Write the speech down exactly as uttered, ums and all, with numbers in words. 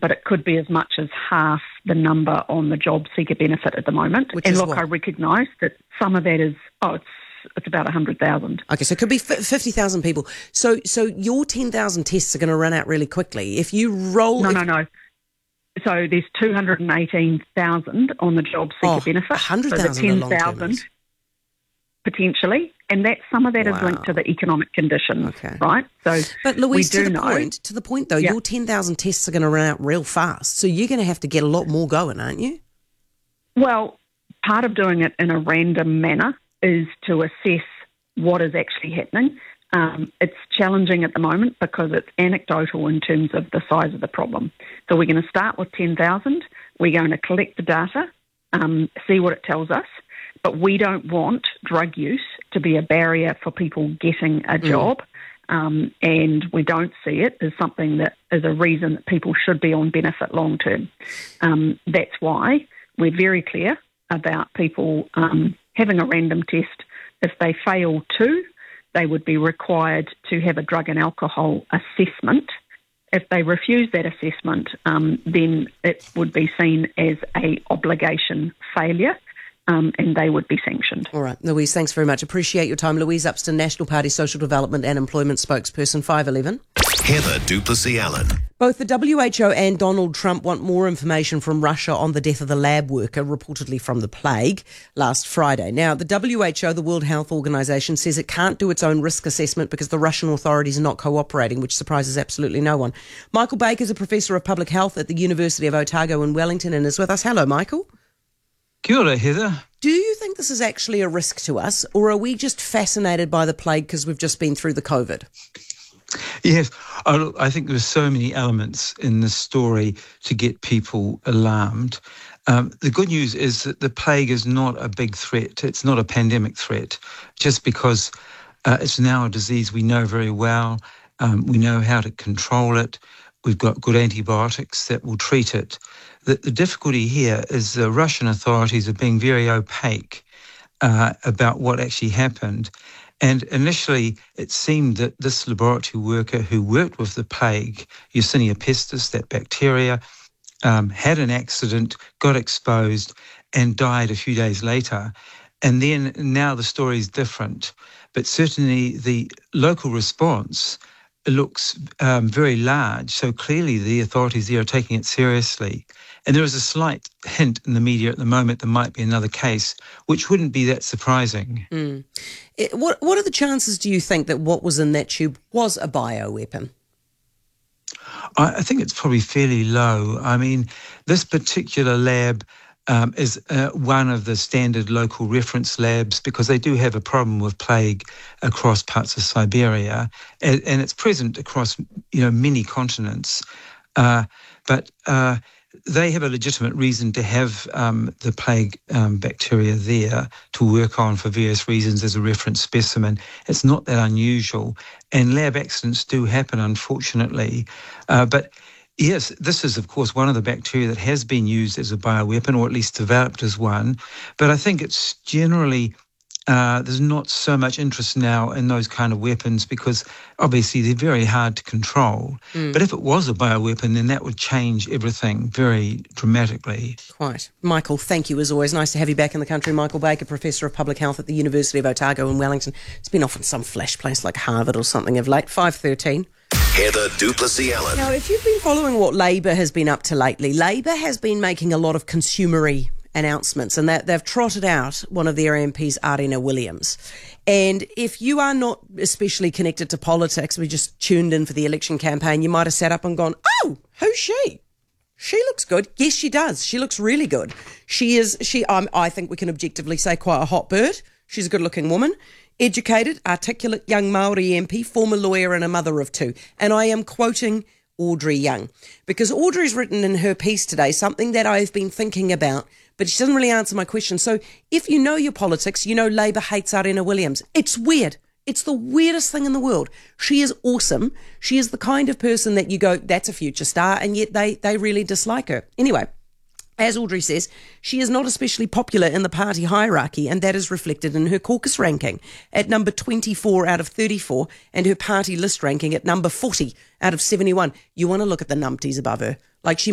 but it could be as much as half the number on the job seeker benefit at the moment. Which and is look, what? I recognise that some of that is, oh, it's it's about one hundred thousand. Okay, so it could be fifty thousand people. So so your ten thousand tests are going to run out really quickly. If you roll... No, if, no, no. So there's two hundred eighteen thousand on the job seeker oh, benefit. one hundred thousand so the ten thousand potentially, and that some of that wow. is linked to the economic conditions, okay. right? So But Louise, we do to the know, point, to the point though, yeah. your ten thousand tests are going to run out real fast. So you're going to have to get a lot more going, aren't you? Well, part of doing it in a random manner is to assess what is actually happening. Um, it's challenging at the moment because it's anecdotal in terms of the size of the problem. So we're going to start with ten thousand. We're going to collect the data, um, see what it tells us, but we don't want drug use to be a barrier for people getting a job, mm. um, and we don't see it as something that is a reason that people should be on benefit long term. Um, that's why we're very clear about people um, having a random test. If they fail to, they would be required to have a drug and alcohol assessment. If they refuse that assessment, um, then it would be seen as a obligation failure, um, and they would be sanctioned. All right, Louise, thanks very much. Appreciate your time. Louise Upston, National Party Social Development and Employment Spokesperson, five eleven. Heather du Plessis-Allen. Both the W H O and Donald Trump want more information from Russia on the death of the lab worker, reportedly from the plague, last Friday. Now, the W H O, the World Health Organization, says it can't do its own risk assessment because the Russian authorities are not cooperating, which surprises absolutely no one. Michael Baker is a professor of public health at the University of Otago in Wellington and is with us. Hello, Michael. Kia ora, Heather. Do you think this is actually a risk to us, or are we just fascinated by the plague because we've just been through the COVID? Yes, I, I think there are so many elements in this story to get people alarmed. Um, the good news is that the plague is not a big threat. It's not a pandemic threat, just because uh, it's now a disease we know very well. Um, we know how to control it. We've got good antibiotics that will treat it. The, the difficulty here is the Russian authorities are being very opaque uh, about what actually happened. And initially, it seemed that this laboratory worker who worked with the plague, Yersinia pestis, that bacteria, um, had an accident, got exposed, and died a few days later. And then now the story is different. But certainly the local response looks um, very large. So clearly the authorities there are taking it seriously. And there is a slight hint in the media at the moment there might be another case, which wouldn't be that surprising. Mm. It, what What are the chances, do you think, that what was in that tube was a bioweapon? I, I think it's probably fairly low. I mean, this particular lab um, is uh, one of the standard local reference labs because they do have a problem with plague across parts of Siberia, and, and it's present across, you know, many continents. Uh, but uh, they have a legitimate reason to have um, the plague um, bacteria there to work on for various reasons as a reference specimen. It's not that unusual, and lab accidents do happen, unfortunately. Uh, but yes, this is, of course, one of the bacteria that has been used as a bioweapon, or at least developed as one. But I think it's generally Uh, there's not so much interest now in those kind of weapons because obviously they're very hard to control. Mm. But if it was a bioweapon, then that would change everything very dramatically. Quite. Michael, thank you as always. Nice to have you back in the country. Michael Baker, Professor of Public Health at the University of Otago in Wellington. It's been off in some flash place like Harvard or something of late. five thirteen. Heather du Plessis-Allen. Now, if you've been following what Labor has been up to lately, Labor has been making a lot of consumery announcements, and that they've trotted out one of their M Ps, Arena Williams. And if you are not especially connected to politics, we just tuned in for the election campaign, you might have sat up and gone, oh, who's she? She looks good. Yes, she does. She looks really good. She is, she. Um, I think we can objectively say quite a hot bird. She's a good-looking woman, educated, articulate young Māori M P, former lawyer and a mother of two. And I am quoting Audrey Young, because Audrey's written in her piece today something that I've been thinking about, but she doesn't really answer my question. So if you know your politics, you know Labor hates Arena Williams. It's weird. It's the weirdest thing in the world. She is awesome. She is the kind of person that you go, that's a future star, and yet they, they really dislike her. Anyway, as Audrey says, she is not especially popular in the party hierarchy, and that is reflected in her caucus ranking at number twenty-four out of thirty-four and her party list ranking at number forty out of seventy-one. You want to look at the numpties above her. Like she